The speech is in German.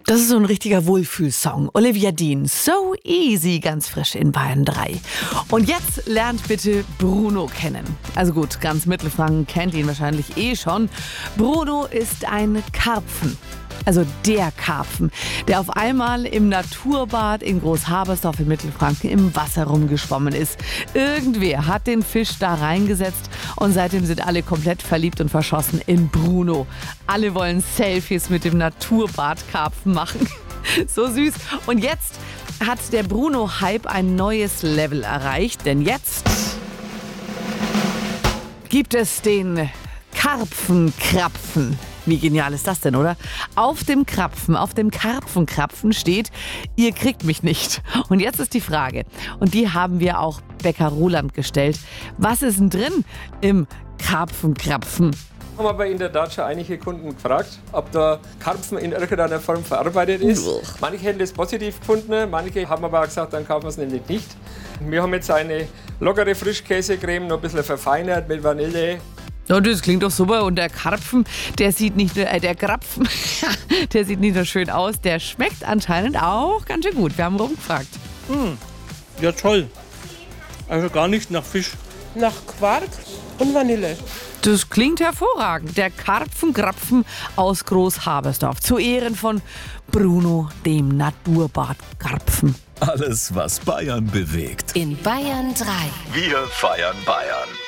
Das ist so ein richtiger Wohlfühlsong. Olivia Dean, So Easy, ganz frisch in Bayern 3. Und jetzt lernt bitte Bruno kennen. Also gut, ganz Mittelfranken kennt ihn wahrscheinlich schon. Bruno ist ein Karpfen. Also der Karpfen, der auf einmal im Naturbad in Großhabersdorf in Mittelfranken im Wasser rumgeschwommen ist. Irgendwer hat den Fisch da reingesetzt und seitdem sind alle komplett verliebt und verschossen in Bruno. Alle wollen Selfies mit dem Naturbadkarpfen machen. So süß. Und jetzt hat der Bruno-Hype ein neues Level erreicht, denn jetzt gibt es den Karpfenkrapfen. Wie genial ist das denn, oder? Auf dem Karpfenkrapfen steht, ihr kriegt mich nicht. Und jetzt ist die Frage, und die haben wir auch Bäcker Roland gestellt, was ist denn drin im Karpfenkrapfen? Haben aber in der Tat schon einige Kunden gefragt, ob der Karpfen in irgendeiner Form verarbeitet ist. Manche hätten das positiv gefunden, manche haben aber auch gesagt, dann kaufen wir es nämlich nicht. Wir haben jetzt eine lockere Frischkäsecreme, noch ein bisschen verfeinert mit Vanille. Ja, das klingt doch super. Und der Karpfen, der sieht nicht nur, der Krapfen, der sieht nicht nur schön aus, der schmeckt anscheinend auch ganz schön gut. Wir haben rumgefragt. Ja, toll. Also gar nicht nach Fisch. Nach Quark und Vanille. Das klingt hervorragend. Der Karpfenkrapfen aus Großhabersdorf. Zu Ehren von Bruno, dem Naturbadkarpfen. Alles, was Bayern bewegt. In Bayern 3. Wir feiern Bayern.